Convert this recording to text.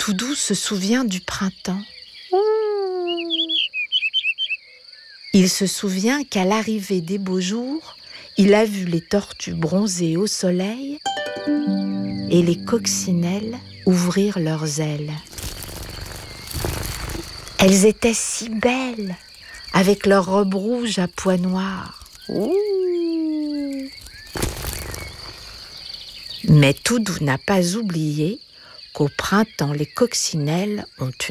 Toudou se souvient du printemps. Il se souvient qu'à l'arrivée des beaux jours, il a vu les tortues bronzer au soleil et les coccinelles ouvrir leurs ailes. Elles étaient si belles, avec leurs robes rouges à pois noirs. Mais Toudou n'a pas oublié qu'au printemps, les coccinelles ont